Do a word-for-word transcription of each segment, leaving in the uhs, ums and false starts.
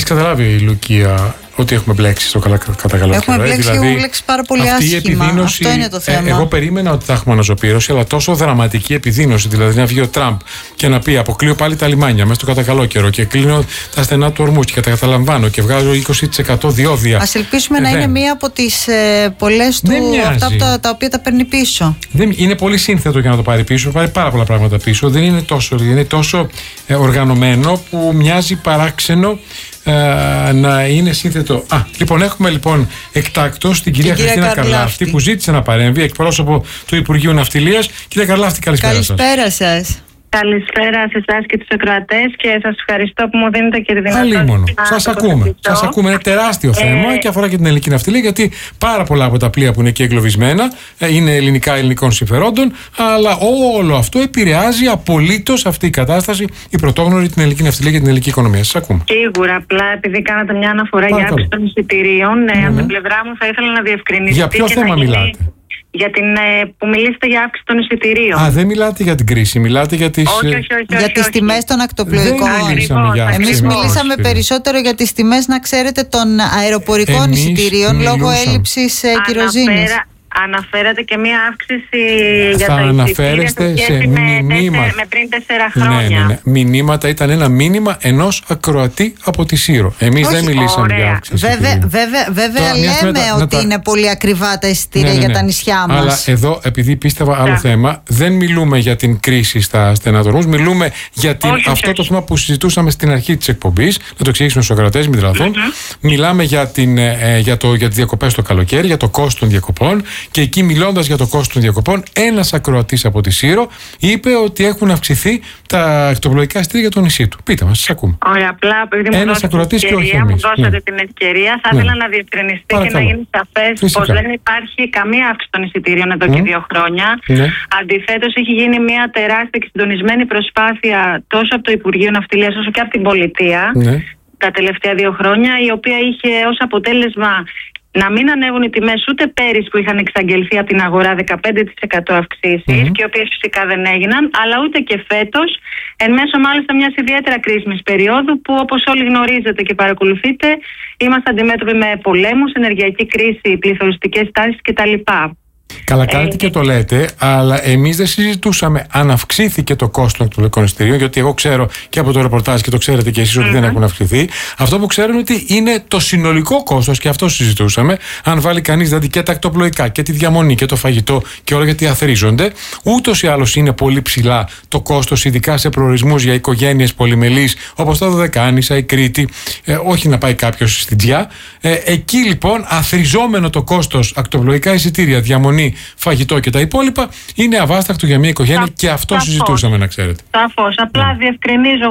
Έχει καταλάβει η Λουκία ότι έχουμε μπλέξει στο καλά, κατά καλό Έχουμε καιρό. μπλέξει, δηλαδή, έχουμε μπλέξει πάρα πολύ αυτή άσχημα. Η επιδείνωση, αυτό είναι το θέμα. Ε, εγώ περίμενα ότι θα έχουμε αναζωπήρωση, αλλά τόσο δραματική επιδείνωση. Δηλαδή να βγει ο Τραμπ και να πει: αποκλείω πάλι τα λιμάνια μέσα στο κατά καλό καιρό και κλείνω τα στενά του ορμούς και καταλαμβάνω και βγάζω είκοσι τοις εκατό διόδια. Ας ελπίσουμε ε, να δεν. είναι μία από τις ε, πολλές του αυτά από τα, τα οποία τα παίρνει πίσω. Δεν, είναι πολύ σύνθετο για να το πάρει πίσω. Πάρει πάρα πολλά πράγματα πίσω. Δεν είναι τόσο, είναι τόσο ε, οργανωμένο που μοιάζει παράξενο. Uh, να είναι σύνθετο. Α, λοιπόν, έχουμε λοιπόν εκτάκτως την κυρία, κυρία Χριστίνα Καρλάφτη, Καρλάφτη που ζήτησε να παρέμβει, εκπρόσωπο του Υπουργείου Ναυτιλίας. Κυρία Καρλάφτη, καλησπέρα σας. Καλησπέρα σας. Καλησπέρα σε εσάς και τους ακροατές και σας ευχαριστώ που μου δίνετε και τη δυνατότητα. Αλλήμον. Σας ακούμε. Σας ακούμε. Είναι τεράστιο ε... θέμα και αφορά και την ελληνική ναυτιλία, γιατί πάρα πολλά από τα πλοία που είναι εκεί εγκλωβισμένα είναι ελληνικά ελληνικών συμφερόντων, αλλά όλο αυτό επηρεάζει απολύτως αυτή η κατάσταση, η πρωτόγνωρη, την ελληνική ναυτιλία και την ελληνική οικονομία. Σας ακούμε. Σίγουρα, απλά επειδή κάνατε μια αναφορά για αύξηση των εισιτηρίων, ναι, από την πλευρά μου θα ήθελα να διευκρινιστεί. Για ποιο θέμα μιλάτε? Για την, που μιλήσετε για αύξηση των εισιτηρίων. Α, δεν μιλάτε για την κρίση, μιλάτε για τις, όχι, όχι, όχι, όχι, για όχι, τις όχι. τιμές των ακτοπλοϊκών. Εμείς μιλήσαμε περισσότερο για τις τιμές, να ξέρετε, των αεροπορικών Εμείς εισιτηρίων μιλούσαμε. λόγω έλλειψης κυροζήνης. Αναφέρατε και μία αύξηση για θα τα αναφέρεστε εισιτήρια σε μηνύματα. Με πριν τέσσερα χρόνια. Ναι, ναι, ναι. Μηνύματα ήταν ένα μήνυμα ενός ακροατή από τη Σύρο. Εμείς δεν μιλήσαμε ωραία. για αύξηση. Βέβαια, βέβαια, βέβαια Τώρα, λέμε μετά, ότι τα... είναι πολύ ακριβά τα εισιτήρια ναι, ναι, ναι. για τα νησιά μας. Αλλά εδώ, επειδή πίστευα άλλο yeah. θέμα, δεν μιλούμε για την κρίση στα στενατορμούς, μιλούμε για την, όχι, αυτό όχι. το θέμα που συζητούσαμε στην αρχή της εκπομπής. Να το εξηγήσουμε στους ακροατές, μην τρελαθούν. Mm-hmm. Μιλάμε για, την, ε, για, το, για τις διακοπές το καλοκαίρι, για το κόστος των διακοπών, και εκεί μιλώντας για το κόστος των διακοπών, ένας ακροατής από τη Σύρο είπε ότι έχουν αυξηθεί τα ακτοπλοϊκά εισιτήρια για το νησί του. Πείτε μας, σας ακούμε. Ωραία, απλά επειδή μου ένας ακροατής και όχι μου εμείς. δώσατε Ναι. την ευκαιρία, θα Ναι. ήθελα να διευκρινιστεί Παρακαλώ. και να γίνει σαφές Φυσικά. πως δεν υπάρχει καμία αύξηση των εισιτήριων εδώ Mm. και δύο χρόνια. Ναι. Αντιθέτως, έχει γίνει μια τεράστια και συντονισμένη προσπάθεια τόσο από το Υπουργείο Ναυτιλίας όσο και από την Πολιτεία Ναι. τα τελευταία δύο χρόνια, η οποία είχε ως αποτέλεσμα να μην ανέβουν οι τιμές ούτε πέρυσι που είχαν εξαγγελθεί από την αγορά δεκαπέντε τοις εκατό αυξήσεις, mm-hmm. και οι οποίες φυσικά δεν έγιναν, αλλά ούτε και φέτος, εν μέσω μάλιστα μιας ιδιαίτερα κρίσιμης περίοδου που, όπως όλοι γνωρίζετε και παρακολουθείτε, είμαστε αντιμέτωποι με πολέμους, ενεργειακή κρίση, πληθωριστικές τάσεις κτλ. Καλά κάνετε και το λέτε, αλλά εμείς δεν συζητούσαμε αν αυξήθηκε το κόστος των ακτοπλοϊκών εισιτηρίων, γιατί εγώ ξέρω και από το ρεπορτάζ και το ξέρετε και εσείς ότι mm-hmm. δεν έχουν αυξηθεί. Αυτό που ξέρουμε ότι είναι το συνολικό κόστος, και αυτό συζητούσαμε. Αν βάλει κανείς δηλαδή και τα ακτοπλοϊκά και τη διαμονή και το φαγητό και όλα, γιατί αθροίζονται, ούτως ή άλλως είναι πολύ ψηλά το κόστος, ειδικά σε προορισμούς για οικογένειες πολυμελείς όπως τα Δωδεκάνησα, η Κρήτη, ε, όχι να πάει κάποιος στην Τζιά. Ε, εκεί λοιπόν αθροιζόμενο το κόστος, ακτοπλοϊκά εισιτήρια, διαμονή, φαγητό και τα υπόλοιπα, είναι αβάσταχτο για μια οικογένεια. Σα, και αυτό σαφώς. Συζητούσαμε, να ξέρετε. Σαφώς. Απλά yeah. διευκρινίζω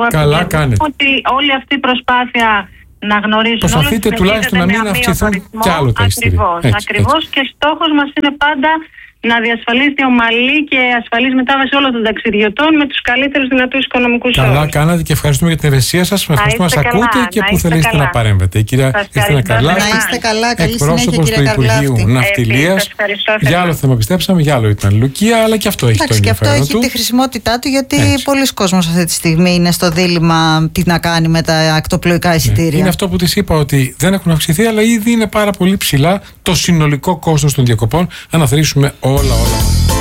ότι όλη αυτή η προσπάθεια να γνωρίζουν. Προσπαθείτε τουλάχιστον να μην αυξηθούν κι άλλο τα εισιτήρια. Ακριβώς. Ακριβώς. Και στόχος μας είναι πάντα να διασφαλίσετε ομαλή και ασφαλής μετάβαση όλων των ταξιδιωτών με τους καλύτερους δυνατούς οικονομικούς όρους. Καλά κάνατε και ευχαριστούμε για την ευαισθησία σας. Ευχαριστούμε που μας ακούτε και που θελήσετε να παρέμβετε. Η κυρία Χριστίνα Καρλάφτη, να είστε καλά, καλή εκπρόσωπος του Υπουργείου Ναυτιλίας. Για άλλο θέμα πιστέψαμε, για άλλο ήταν Λουκία, αλλά και αυτό έχει το ενδιαφέρον του. Και αυτό έχει τη χρησιμότητά του, γιατί πολλοί κόσμος αυτή τη στιγμή είναι στο δίλημμα τι να κάνει με τα ακτοπλοϊκά εισιτήρια. Είναι αυτό που της είπα, ότι δεν έχουν αυξηθεί, αλλά ήδη είναι πάρα πολύ ψηλά το συνολικό κόστος των διακοπών. Αν αθροίσουμε όλα, όλα.